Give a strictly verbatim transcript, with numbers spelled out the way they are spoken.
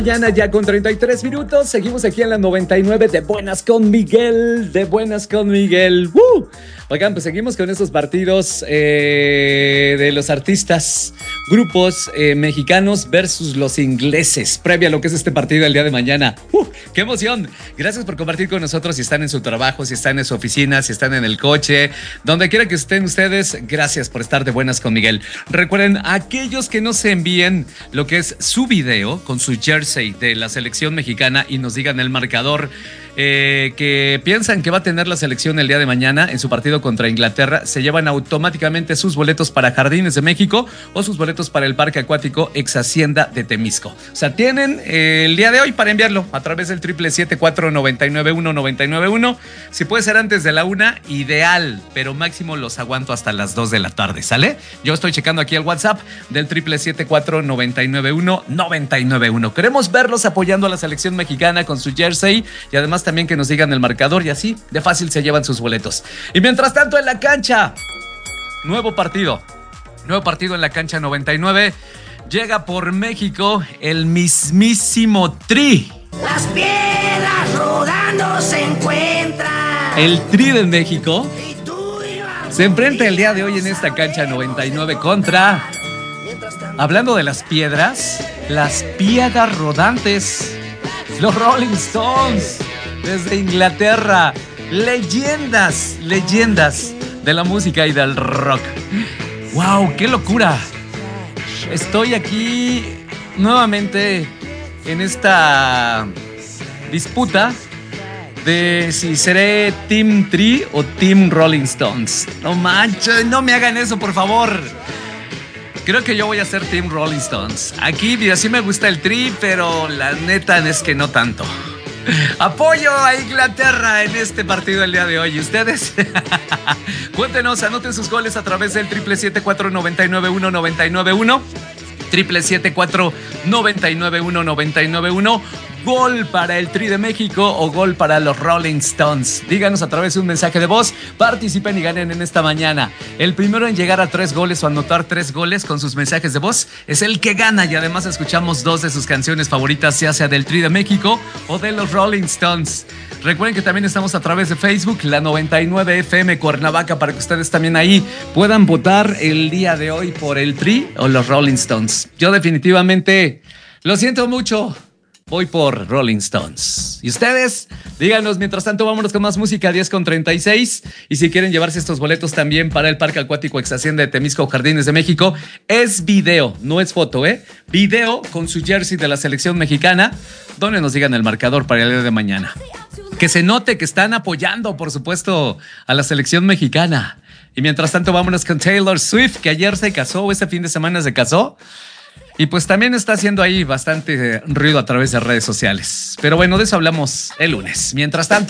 Mañana ya con treinta y tres minutos, seguimos aquí en la noventa y nueve de Buenas con Miguel, de Buenas con Miguel. ¡Uh! Oigan, pues seguimos con estos partidos eh, de los artistas, grupos eh, mexicanos versus los ingleses, previa a lo que es este partido el día de mañana. ¡Uh! ¡Qué emoción! Gracias por compartir con nosotros, si están en su trabajo, si están en su oficina, si están en el coche, donde quiera que estén ustedes, gracias por estar de Buenas con Miguel. Recuerden, aquellos que nos envíen lo que es su video con su jersey de la selección mexicana y nos digan el marcador eh, que piensan que va a tener la selección el día de mañana en su partido contra Inglaterra, se llevan automáticamente sus boletos para Jardines de México o sus boletos para el Parque Acuático Ex Hacienda de Temisco. O sea, tienen eh, el día de hoy para enviarlo a través del triple siete cuatro nueve nueve uno nueve nueve uno. Si puede ser antes de la una, ideal, pero máximo los aguanto hasta las dos de la tarde, ¿sale? Yo estoy checando aquí el WhatsApp del triple siete cuatro nueve nueve uno nueve nueve uno. Queremos verlos apoyando a la selección mexicana con su jersey y además también que nos digan el marcador y así de fácil se llevan sus boletos. Y mientras tanto en la cancha, nuevo partido, nuevo partido en la cancha noventa y nueve, llega por México el mismísimo Tri. Las piedras rodando se encuentran. El Tri de México se enfrenta el día de hoy en esta cancha noventa y nueve contra, hablando de las piedras, las piedras rodantes, los Rolling Stones desde Inglaterra, leyendas, leyendas de la música y del rock. ¡Wow! ¡Qué locura! Estoy aquí nuevamente en esta disputa de si seré Team Tri o Team Rolling Stones. No manches, no me hagan eso, por favor. Creo que yo voy a ser Team Rolling Stones. Aquí, mira, sí me gusta el Tri, pero la neta es que no tanto. Apoyo a Inglaterra en este partido el día de hoy. ¿Y ustedes? Cuéntenos, anoten sus goles a través del triple siete cuatro nueve nueve uno nueve nueve uno. triple siete cuatro nueve nueve uno nueve nueve uno. Gol para el Tri de México o gol para los Rolling Stones. Díganos a través de un mensaje de voz. Participen y ganen en esta mañana. El primero en llegar a tres goles o anotar tres goles con sus mensajes de voz es el que gana. Y además escuchamos dos de sus canciones favoritas, ya sea del Tri de México o de los Rolling Stones. Recuerden que también estamos a través de Facebook, la noventa y nueve F M Cuernavaca, para que ustedes también ahí puedan votar el día de hoy por el Tri o los Rolling Stones. Yo definitivamente lo siento mucho, voy por Rolling Stones. ¿Y ustedes? Díganos. Mientras tanto, vámonos con más música, diez con treinta y seis. Y si quieren llevarse estos boletos también para el Parque Acuático Ex Hacienda de Temisco, Jardines de México, es video, no es foto, ¿eh? Video con su jersey de la selección mexicana, donde nos digan el marcador para el día de mañana. Que se note que están apoyando, por supuesto, a la selección mexicana. Y mientras tanto, vámonos con Taylor Swift, que ayer se casó, o este fin de semana se casó. Y pues también está haciendo ahí bastante ruido a través de redes sociales. Pero bueno, de eso hablamos el lunes. Mientras tanto...